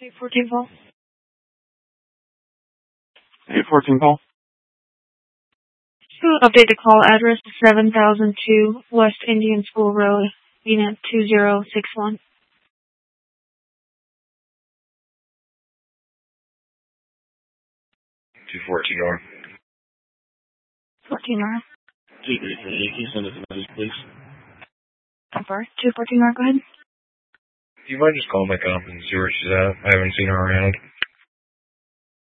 814 call. 814 call. To update the call address to 7002 West Indian School Road, unit 2061. 214R. 14R. Can you send us a message, please? I'm sorry, 214R, go ahead. Do you mind just calling back up and see where she's at? I haven't seen her around.